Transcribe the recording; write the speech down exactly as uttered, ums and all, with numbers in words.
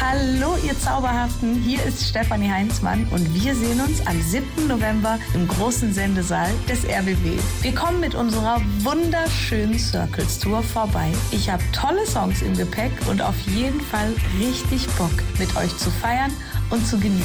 Hallo, ihr Zauberhaften, hier ist Stefanie Heinzmann und wir sehen uns am siebten November im großen Sendesaal des R B B. Wir kommen mit unserer wunderschönen Circles Tour vorbei. Ich habe tolle Songs im Gepäck und auf jeden Fall richtig Bock, mit euch zu feiern und zu genießen.